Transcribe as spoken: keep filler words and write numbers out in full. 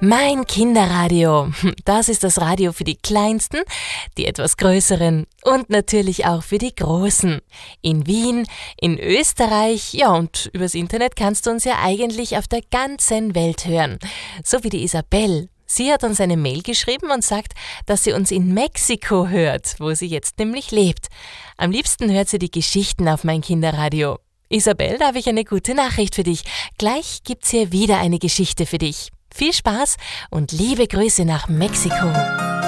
Mein Kinderradio, das ist das Radio für die Kleinsten, die etwas Größeren und natürlich auch für die Großen. In Wien, in Österreich, ja, und übers Internet kannst du uns ja eigentlich auf der ganzen Welt hören. So wie die Isabel. Sie hat uns eine Mail geschrieben und sagt, dass sie uns in Mexiko hört, wo sie jetzt nämlich lebt. Am liebsten hört sie die Geschichten auf Mein Kinderradio. Isabel, da habe ich eine gute Nachricht für dich. Gleich gibt's hier wieder eine Geschichte für dich. Viel Spaß und liebe Grüße nach Mexiko.